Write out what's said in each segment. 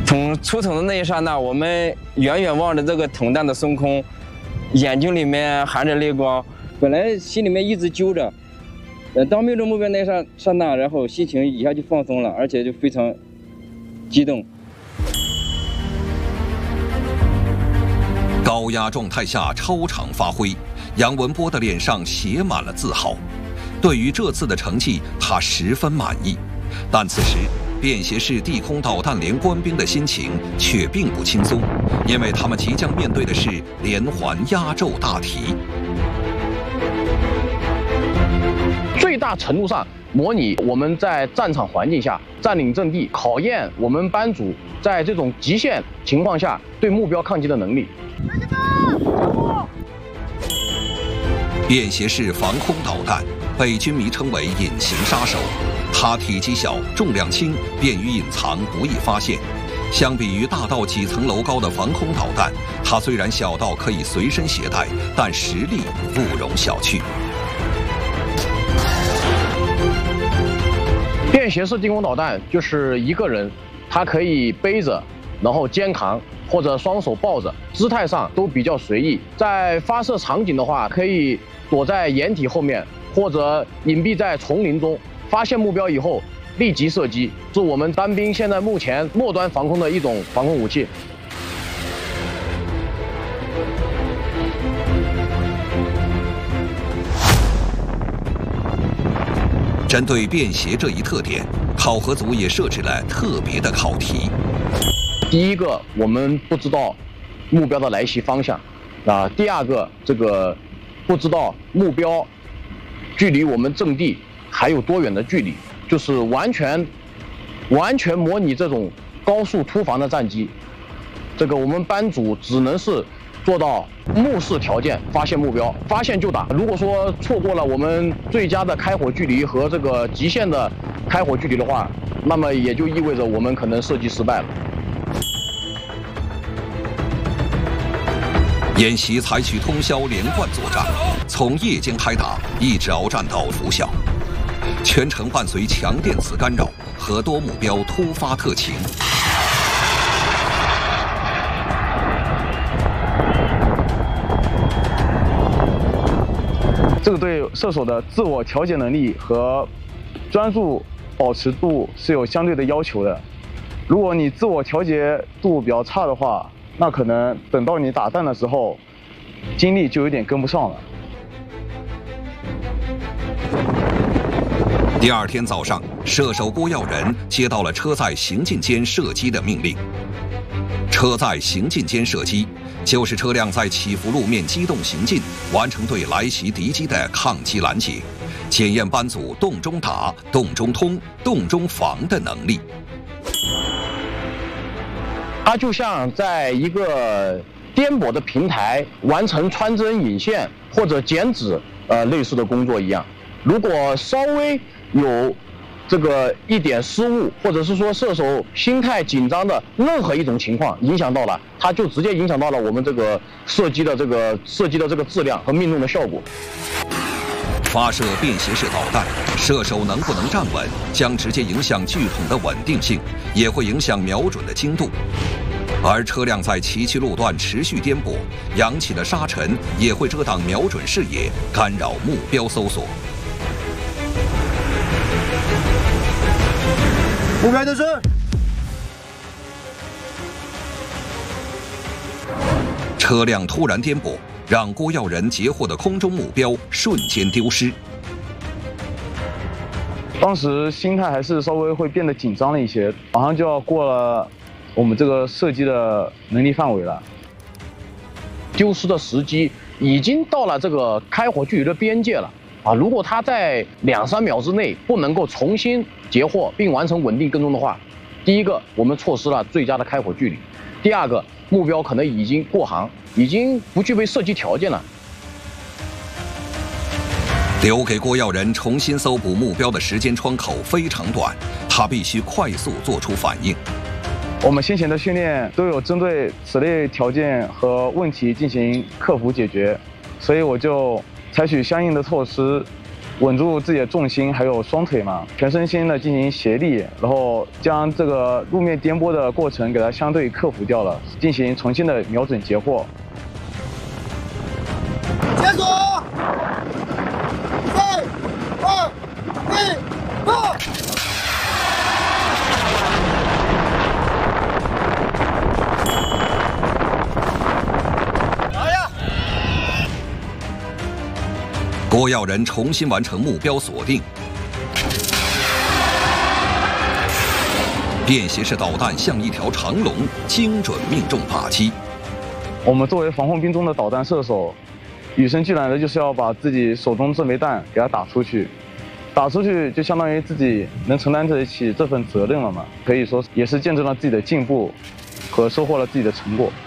从出筒的那一刹那，我们远远望着这个筒弹的升空，眼睛里面含着泪光，本来心里面一直揪着，当瞄准目标那一刹那，然后心情一下就放松了，而且就非常激动。 高压状态下超常发挥，杨文波的脸上写满了自豪。对于这次的成绩，他十分满意。但此时，便携式地空导弹连官兵的心情却并不轻松，因为他们即将面对的是连环压轴大题。 最大程度上模拟我们在战场环境下占领阵地，考验我们班组在这种极限情况下对目标抗击的能力。 便携式防空导弹被军迷称为“隐形杀手”，它体积小、重量轻，便于隐藏，不易发现。相比于大到几层楼高的防空导弹，它虽然小到可以随身携带，但实力不容小觑。 便携式地空导弹就是一个人，他可以背着，然后肩扛或者双手抱着，姿态上都比较随意。在发射场景的话，可以躲在掩体后面，或者隐蔽在丛林中，发现目标以后立即射击，是我们单兵现在目前末端防空的一种防空武器。 针对便携这一特点，考核组也设置了特别的考题。 第一个，我们不知道目标的来袭方向，第二个，这个不知道目标距离我们阵地还有多远的距离，就是完全模拟这种高速突防的战机。这个我们班组只能是做到目视条件发现目标，发现就打。如果说错过了我们最佳的开火距离和这个极限的开火距离的话，那么也就意味着我们可能射击失败了。 演习采取通宵连贯作战，从夜间开打一直鏖战到拂晓，全程伴随强电磁干扰和多目标突发特勤。 这个对射手的自我调节能力和专注保持度是有相对的要求的。如果你自我调节度比较差的话，那可能等到你打弹的时候，精力就有点跟不上了。 第二天早上，射手郭耀仁接到了车载行进间射击的命令。车载行进间射击就是车辆在起伏路面机动行进，完成对来袭敌机的抗击拦截，检验班组动中打、动中通、动中防的能力。 它就像在一个颠簸的平台完成穿针引线或者剪纸类似的工作一样。如果稍微有这个一点失误，或者是说射手心态紧张的任何一种情况影响到了，它就直接影响到了我们这个射击的这个质量和命中的效果。 发射便携式导弹，射手能不能站稳，将直接影响距筒的稳定性，也会影响瞄准的精度。而车辆在崎岖路段持续颠簸，扬起的沙尘也会遮挡瞄准视野，干扰目标搜索。 目标就是车辆突然颠簸，让郭耀仁截获的空中目标瞬间丢失。 当时心态还是稍微会变得紧张了一些，马上就要过了我们这个射击的能力范围了。 丢失的时机已经到了这个开火距离的边界了如果他在2-3秒之内不能够重新截获并完成稳定跟踪的话，第一个我们错失了最佳的开火距离，第二个目标可能已经过航，已经不具备射击条件了。 留给郭耀仁重新搜捕目标的时间窗口非常短，他必须快速做出反应。 我们先前的训练都有针对此类条件和问题进行克服解决，所以我就采取相应的措施， 稳住自己的重心，还有双腿嘛，全身心的进行协力，然后将这个路面颠簸的过程给它相对克服掉了，进行重新的瞄准截获。 结束！3、2、1，走！ 郭耀仁重新完成目标锁定，便携式导弹像一条长龙，精准命中靶机。 我们作为防空兵中的导弹射手，与生俱来的就是要把自己手中这枚弹给它打出去，打出去就相当于自己能承担得起这份责任了嘛，可以说也是见证了自己的进步和收获了自己的成果。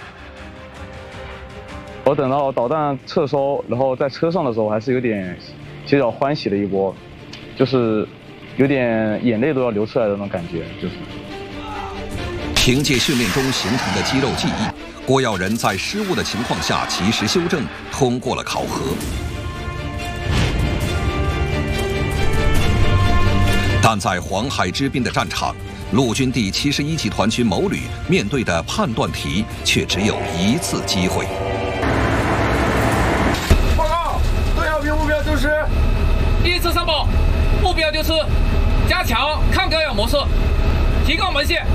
我等到导弹撤收，然后在车上的时候，还是有点比较欢喜的一波，就是有点眼泪都要流出来的那种感觉，就是。 凭借训练中形成的肌肉记忆，郭耀仁在失误的情况下及时修正，通过了考核。但在黄海之滨的战场，陆军第71集团军某旅面对的判断题却只有一次机会。 报告，对号兵目标丢失。 第一次上报，目标丢失，加强抗干扰模式，提高门线，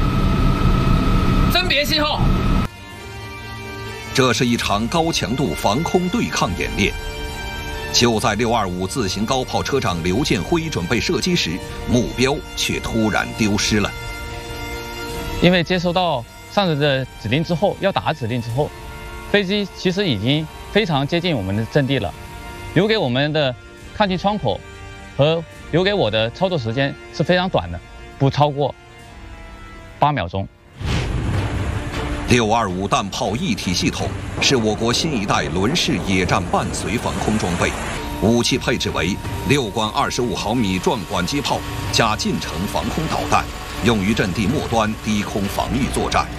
甄别信号。 这是一场高强度防空对抗演练。就在625自行高炮车长刘建辉准备射击时，目标却突然丢失了。 因为接收到上级的指令之后，要打指令之后，飞机其实已经非常接近我们的阵地了，留给我们的抗击窗口和留给我的操作时间是非常短的，不超过8秒钟。 625弹炮一体系统是我国新一代轮式野战伴随防空装备，武器配置为6管25毫米转管机炮加近程防空导弹，用于阵地末端低空防御作战。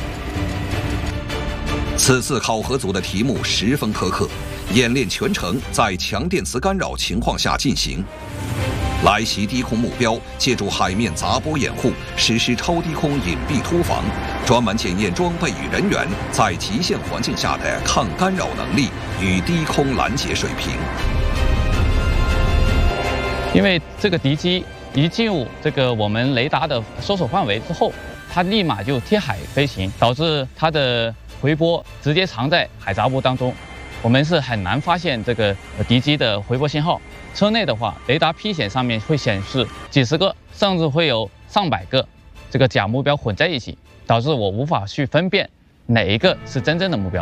此次考核组的题目十分苛刻，演练全程在强电磁干扰情况下进行。来袭低空目标，借助海面杂波掩护，实施超低空隐蔽突防，专门检验装备与人员在极限环境下的抗干扰能力与低空拦截水平。 因为这个敌机一进入这个我们雷达的搜索范围之后，它立马就贴海飞行，导致它的回波直接藏在海杂波当中，我们是很难发现这个敌机的回波信号。车内的话，雷达 P 显上面会显示几十个，甚至会有上百个这个假目标混在一起，导致我无法去分辨哪一个是真正的目标。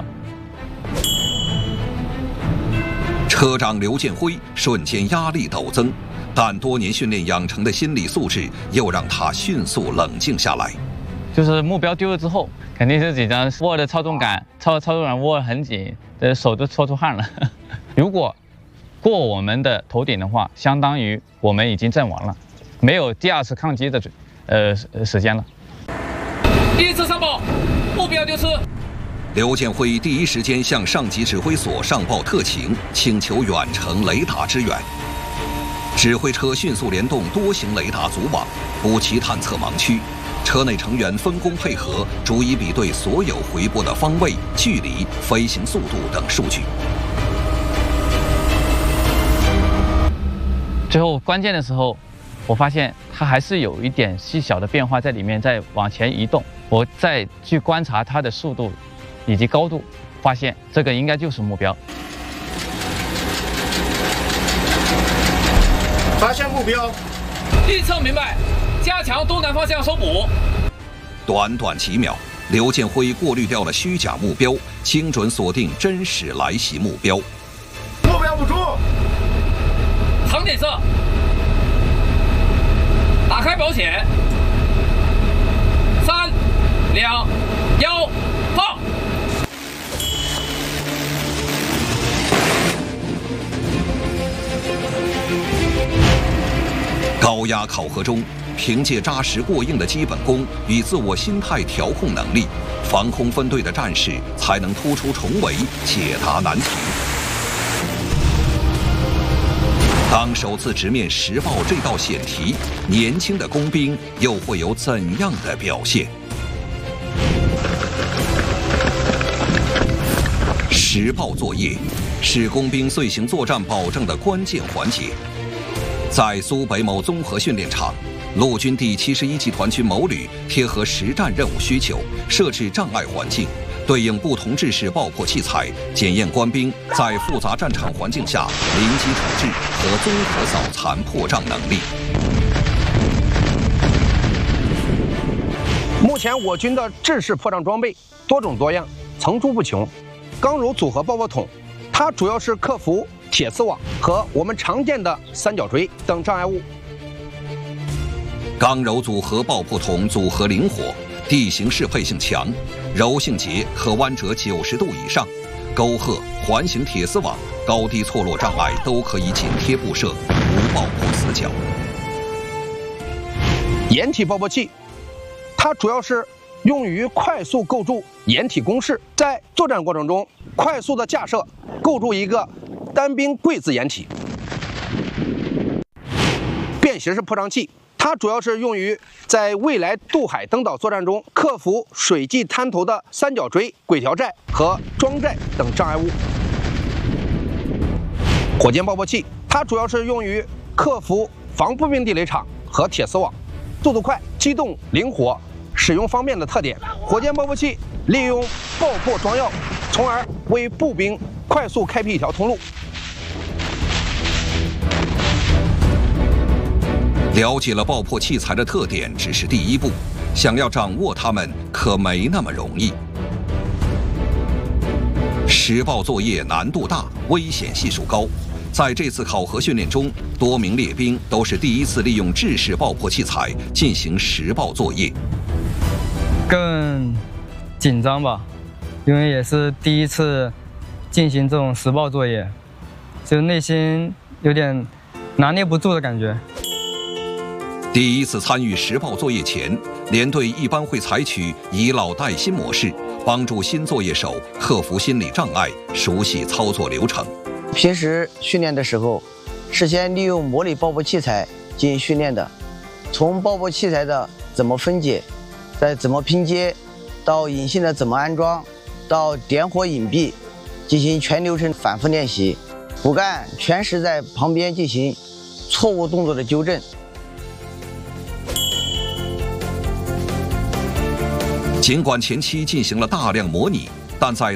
车长刘建辉瞬间压力陡增，但多年训练养成的心理素质又让他迅速冷静下来。 就是目标丢了之后，肯定是紧张，握的操纵杆握得很紧，手都搓出汗了。如果过我们的头顶的话，相当于我们已经阵亡了，没有第二次抗击的时间了。 第一次上报，目标丢失。 刘建辉第一时间向上级指挥所上报特情，请求远程雷达支援。指挥车迅速联动多型雷达组网，补齐探测盲区。车内成员分工配合，逐一比对所有回波的方位、距离、飞行速度等数据。 最后关键的时候，我发现它还是有一点细小的变化在里面，在往前移动。我再去观察它的速度以及高度，发现这个应该就是目标。 发现目标， 预测明白，加强东南方向搜捕。 短短几秒，刘建辉过滤掉了虚假目标，精准锁定真实来袭目标。 目标捕捉。 长点射，打开保险，3、2、1，放。 高压考核中，凭借扎实过硬的基本功与自我心态调控能力，防空分队的战士才能突出重围，解答难题。 当首次直面实爆这道险题，年轻的工兵又会有怎样的表现？实爆作业是工兵遂行作战保证的关键环节。在苏北某综合训练场，陆军第71集团军某旅贴合实战任务需求，设置障碍环境，对应不同制式爆破器材，检验官兵在复杂战场环境下临机处置和综合扫残破障能力。 目前我军的制式破障装备多种多样，层出不穷。钢柔组合爆破筒，它主要是克服铁丝网和我们常见的三角锥等障碍物。 钢柔组合爆破筒组合灵活，地形适配性强，柔性节可弯折90度以上，沟壑、环形铁丝网、高低错落障碍都可以紧贴布设，无爆破死角。 掩体爆破器，它主要是用于快速构筑掩体工事，在作战过程中快速的架设构筑一个单兵柜子掩体。便携式破障器，它主要是用于在未来渡海登岛作战中克服水际滩头的三角锥、轨条寨和桩寨等障碍物。火箭爆破器，它主要是用于克服防步兵地雷场和铁丝网，速度快、机动灵活、使用方便的特点。火箭爆破器利用爆破装药，从而为步兵快速开辟一条通路。 了解了爆破器材的特点只是第一步，想要掌握它们可没那么容易。实爆作业难度大，危险系数高。在这次考核训练中，多名列兵都是第一次利用制式爆破器材进行实爆作业。 更紧张吧，因为也是第一次进行这种实爆作业，就内心有点拿捏不住的感觉。 第一次参与实爆作业前，连队一般会采取以老带新模式，帮助新作业手克服心理障碍，熟悉操作流程。 平时训练的时候，事先利用模拟爆破器材进行训练的，从爆破器材的怎么分解，再怎么拼接，到引信的怎么安装，到点火隐蔽，进行全流程反复练习。骨干全时在旁边进行错误动作的纠正。 尽管前期进行了大量模拟，但在